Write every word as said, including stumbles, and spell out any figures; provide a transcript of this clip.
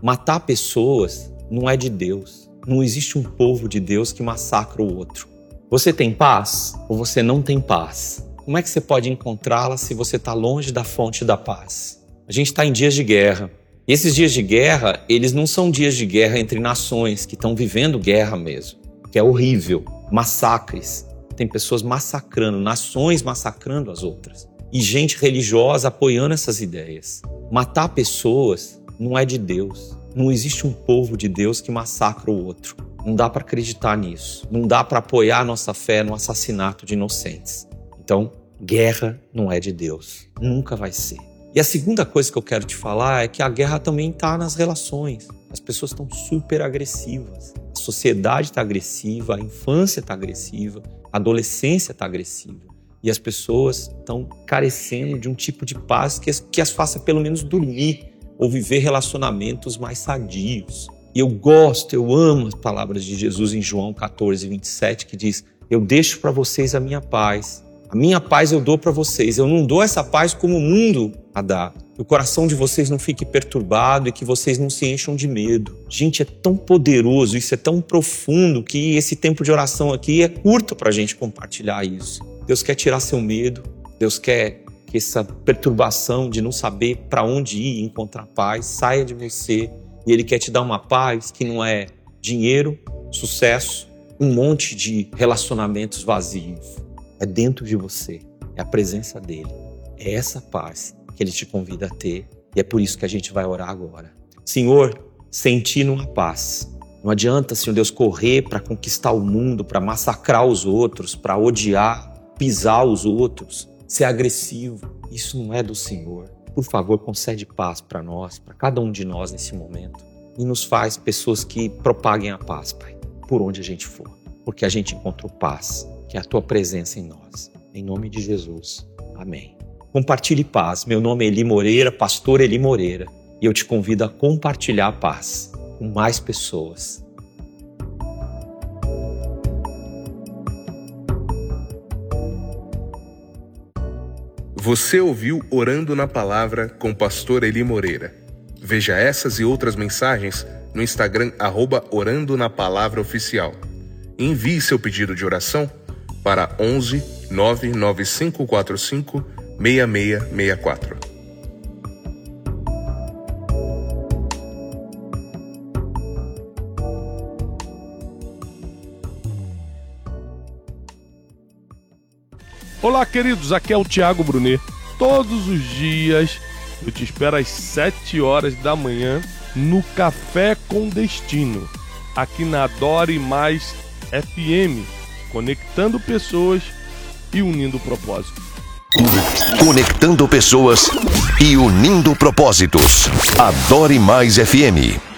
Matar pessoas não é de Deus. Não existe um povo de Deus que massacra o outro. Você tem paz ou você não tem paz? Como é que você pode encontrá-la se você está longe da fonte da paz? A gente está em dias de guerra. E esses dias de guerra, eles não são dias de guerra entre nações que estão vivendo guerra mesmo, que é horrível. Massacres. Tem pessoas massacrando, nações massacrando as outras. E gente religiosa apoiando essas ideias. Matar pessoas não é de Deus. Não existe um povo de Deus que massacra o outro. Não dá para acreditar nisso. Não dá para apoiar a nossa fé no assassinato de inocentes. Então, guerra não é de Deus. Nunca vai ser. E a segunda coisa que eu quero te falar é que a guerra também está nas relações. As pessoas estão super agressivas. A sociedade está agressiva, a infância está agressiva, a adolescência está agressiva. E as pessoas estão carecendo de um tipo de paz que as, que as faça pelo menos dormir ou viver relacionamentos mais sadios. E eu gosto, eu amo as palavras de Jesus em João catorze, vinte e sete, que diz: eu deixo para vocês a minha paz. A minha paz eu dou para vocês. Eu não dou essa paz como o mundo a dá. Que o coração de vocês não fique perturbado e que vocês não se encham de medo. Gente, é tão poderoso, isso é tão profundo que esse tempo de oração aqui é curto para a gente compartilhar isso. Deus quer tirar seu medo. Deus quer que essa perturbação de não saber para onde ir e encontrar paz saia de você. E Ele quer te dar uma paz que não é dinheiro, sucesso, um monte de relacionamentos vazios. É dentro de você, é a presença dEle. É essa paz que Ele te convida a ter e é por isso que a gente vai orar agora. Senhor, sem Ti não há paz. Não adianta, Senhor Deus, correr para conquistar o mundo, para massacrar os outros, para odiar, pisar os outros, ser agressivo. Isso não é do Senhor. Por favor, concede paz para nós, para cada um de nós nesse momento. E nos faz pessoas que propaguem a paz, Pai, por onde a gente for. Porque a gente encontrou paz, que é a Tua presença em nós. Em nome de Jesus. Amém. Compartilhe paz. Meu nome é Eli Moreira, pastor Eli Moreira. E eu te convido a compartilhar a paz com mais pessoas. Você ouviu Orando na Palavra com o pastor Eli Moreira. Veja essas e outras mensagens no Instagram, arroba Orando na Palavra Oficial. Envie seu pedido de oração para onze, nove nove cinco quatro cinco, seis seis seis quatro. Olá, queridos, aqui é o Thiago Brunet. Todos os dias eu te espero às sete horas da manhã no Café com Destino, aqui na Adore Mais F M, conectando pessoas e unindo propósitos. Conectando pessoas e unindo propósitos. Adore Mais F M.